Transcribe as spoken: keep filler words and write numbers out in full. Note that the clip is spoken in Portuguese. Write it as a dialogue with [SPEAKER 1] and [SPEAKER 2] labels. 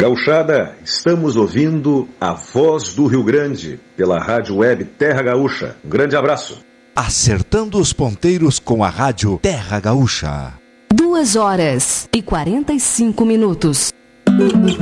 [SPEAKER 1] Gauchada, estamos ouvindo a Voz do Rio Grande, pela Rádio Web Terra Gaúcha. Um grande abraço.
[SPEAKER 2] Acertando os ponteiros com a Rádio Terra Gaúcha.
[SPEAKER 3] Duas horas e quarenta e cinco minutos.